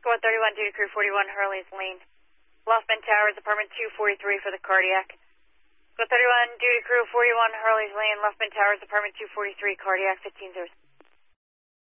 Squad 31, duty crew 41, Hurley's Lane. Loftman Towers, apartment 243 for the cardiac. Squad 31, duty crew 41, Hurley's Lane, Loftman Towers, apartment 243, cardiac 15 0.